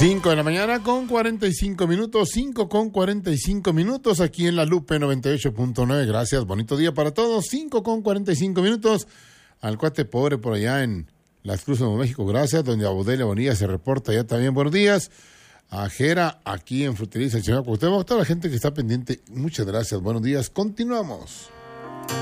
5 de la mañana con 45 minutos, 5 con 45 minutos aquí en la Lupe 98.9. Gracias, bonito día para todos. 5 con 45 minutos. Al cuate pobre por allá en Las Cruces, Nuevo México, gracias. Doña Audelia Bonilla se reporta ya también, buenos días. A Jera, aquí en Fruteriza, el señor Cuauhtémoc, toda la gente que está pendiente, muchas gracias, buenos días, continuamos.